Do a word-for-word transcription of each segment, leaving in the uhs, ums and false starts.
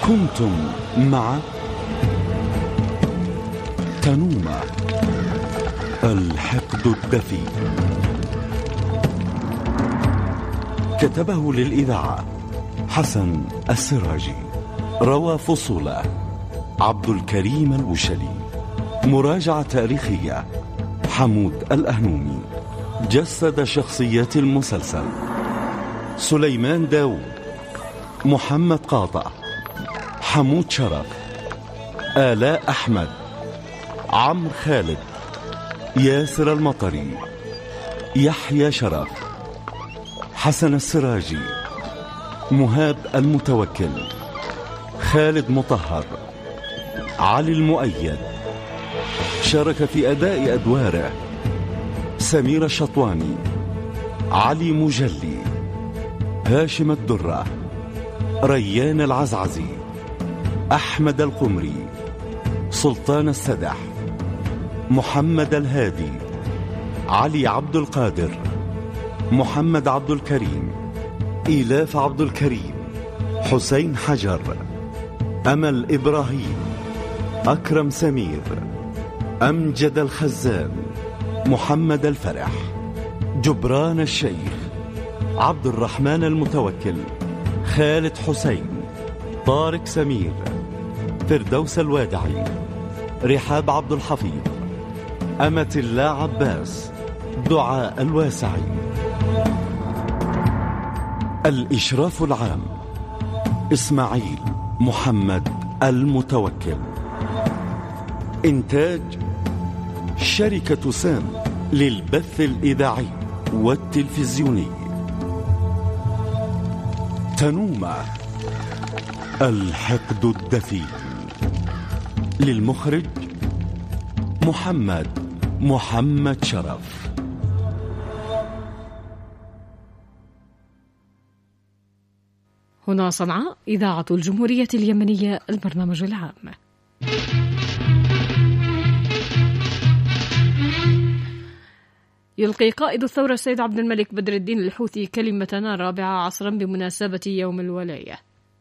كنتم مع تنومة الحقد الدفي. كتبه للإذاعة حسن السراجي. روى فصوله عبد الكريم الوشلي. مراجعة تاريخية حمود الأهنومي. جسد شخصيات المسلسل: سليمان داود، محمد قاطع، حمود شرف، آلاء أحمد، عمرو خالد، ياسر المطري، يحيى شرف، حسن السراجي، مهاب المتوكل، خالد مطهر، علي المؤيد. شارك في أداء أدواره سمير الشطواني، علي مجلي، هاشم الدرة، ريان العزعزي، أحمد القمري، سلطان السدح، محمد الهادي، علي عبد القادر، محمد عبد الكريم، إيلاف عبد الكريم، حسين حجر، أمل إبراهيم، أكرم سمير، أمجد الخزان، محمد الفرح، جبران الشيخ، عبد الرحمن المتوكل، خالد حسين، طارق سمير، فردوس الوادعي، رحاب عبد الحفيظ، أمة الله عباس، دعاء الواسعي. الإشراف العام إسماعيل محمد المتوكل. إنتاج شركة سام للبث الإذاعي والتلفزيوني. تنومة الحقد الدفي. للمخرج محمد محمد شرف. هنا صنعاء، إذاعة الجمهورية اليمنية، البرنامج العام. يلقي قائد الثورة السيد عبد الملك بدر الدين الحوثي كلمة رابعة عصرا بمناسبة يوم الولاية.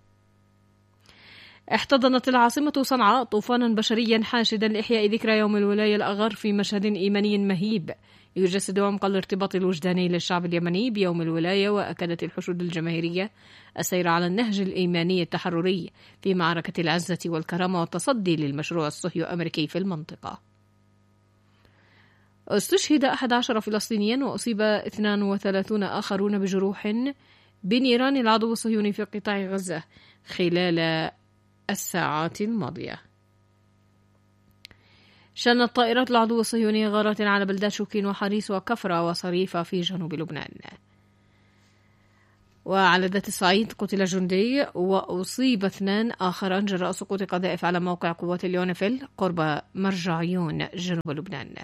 احتضنت العاصمة صنعاء طوفانا بشريا حاشدا لإحياء ذكرى يوم الولاية الأغر في مشهد إيماني مهيب يجسد عمق الارتباط الوجداني للشعب اليمني بيوم الولاية. وأكدت الحشود الجماهيرية السير على النهج الإيماني التحرري في معركة العزة والكرامة والتصدي للمشروع الصهيو أمريكي في المنطقة. استشهد أحد عشر فلسطينيا وأصيب اثنان وثلاثون آخرون بجروح بنيران العدو الصهيوني في قطاع غزة خلال الساعات الماضية. شنت طائرات العدو الصهيوني غارات على بلدات شوكين وحريس وكفرة وصريفة في جنوب لبنان. وعلى ذات الصعيد قتل جندي وأصيب اثنان آخران جراء سقوط قذائف على موقع قوات اليونيفيل قرب مرجعيون جنوب لبنان.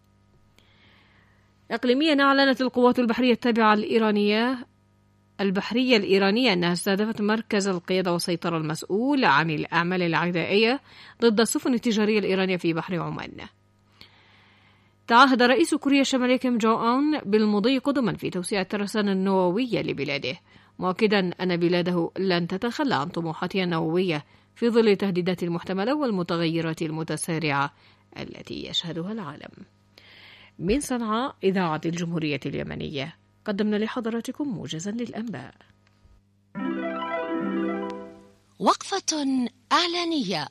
إقليميا أعلنت القوات البحرية التابعة الإيرانية البحرية الإيرانية أنها استهدفت مركز القيادة والسيطرة المسؤول عن الأعمال العدائية ضد السفن التجارية الإيرانية في بحر عمان. تعهد رئيس كوريا الشمالية كيم جونغ أون بالمضي قدما في توسيع الترسانة النووية لبلاده، مؤكدا أن بلاده لن تتخلى عن طموحاتها النووية في ظل التهديدات المحتملة والمتغيرات المتسارعة التي يشهدها العالم. من صنعاء، إذاعة الجمهورية اليمنية، قدمنا لحضراتكم موجزا للأنباء. وقفة إعلانية.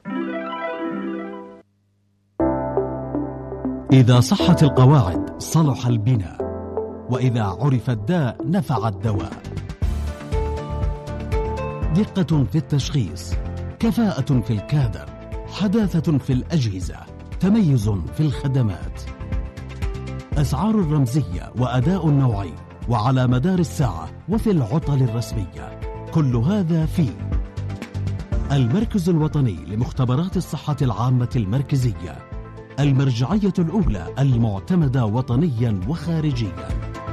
إذا صحت القواعد صلح البناء، وإذا عرف الداء نفع الدواء. دقة في التشخيص، كفاءة في الكادر، حداثة في الأجهزة، تميز في الخدمات، أسعار رمزية وأداء نوعي وعلى مدار الساعة وفي العطل الرسمية. كل هذا في المركز الوطني لمختبرات الصحة العامة المركزية، المرجعية الأولى المعتمدة وطنيا وخارجيا.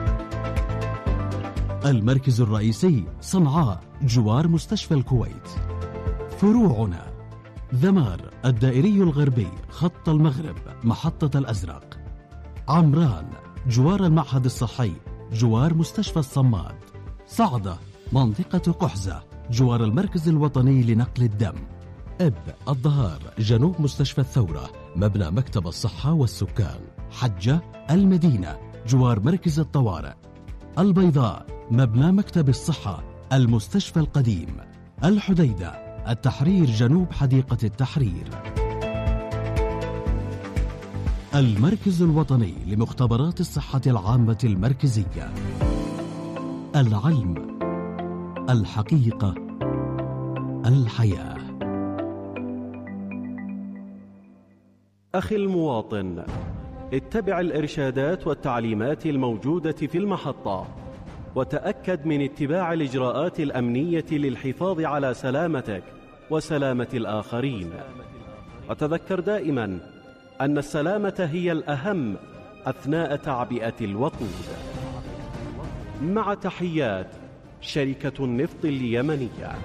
المركز الرئيسي صنعاء جوار مستشفى الكويت. فروعنا ذمار الدائري الغربي خط المغرب محطة الأزرق. عمران جوار المعهد الصحي جوار مستشفى الصماد. صعدة منطقة قحزة جوار المركز الوطني لنقل الدم. إب الظهار جنوب مستشفى الثورة مبنى مكتب الصحة والسكان. حجة المدينة جوار مركز الطوارئ. البيضاء مبنى مكتب الصحة المستشفى القديم. الحديدة التحرير جنوب حديقة التحرير. المركز الوطني لمختبرات الصحة العامة المركزية. العلم، الحقيقة، الحياة. أخي المواطن، اتبع الإرشادات والتعليمات الموجودة في المحطة، وتأكد من اتباع الإجراءات الأمنية للحفاظ على سلامتك وسلامة الآخرين. وتذكر دائما أن السلامة هي الأهم أثناء تعبئة الوقود. مع تحيات شركة النفط اليمنية.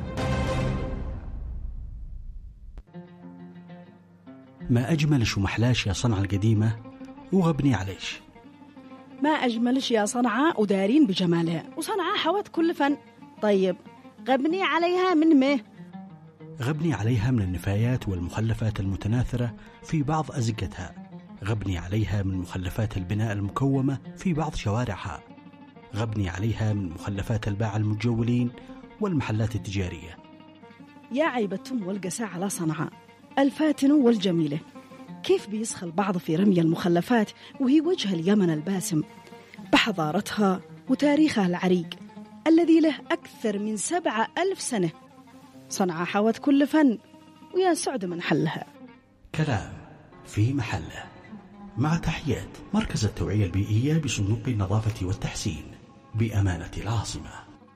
ما أجملش ومحلاش يا صنعاء القديمة وغبني عليش. ما أجملش يا صنعاء ودارين بجمالها، وصنعاء حوت كل فن. طيب غبني عليها من ما؟ غبني عليها من النفايات والمخلفات المتناثرة في بعض أزقتها. غبني عليها من مخلفات البناء المكومة في بعض شوارعها. غبني عليها من مخلفات الباعة المتجولين والمحلات التجارية. يا عيبتهم والقساء على صنعاء الفاتن والجميلة، كيف بيسخى البعض في رمي المخلفات وهي وجه اليمن الباسم بحضارتها وتاريخها العريق الذي له أكثر من سبعة ألف سنة. صنعاء حوت كل فن، ويا سعد من حلها. كلام في محله. مع تحيات مركز التوعية البيئية بصندوق النظافة والتحسين بأمانة العاصمة.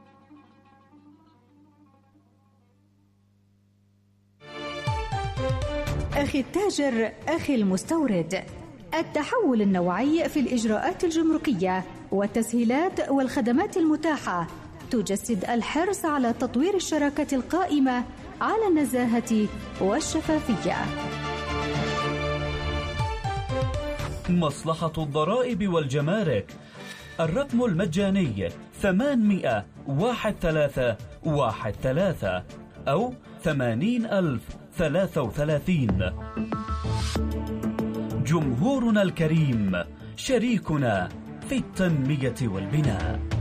أخي التاجر، أخي المستورد، التحول النوعي في الإجراءات الجمركية والتسهيلات والخدمات المتاحة تجسد الحرص على تطوير الشراكة القائمة على النزاهة والشفافية. مصلحة الضرائب والجمارك، الرقم المجاني ثمانمائة واحد ثلاثة واحد ثلاثة أو ثمانين ألف ثلاثة وثلاثين. جمهورنا الكريم شريكنا في التنمية والبناء.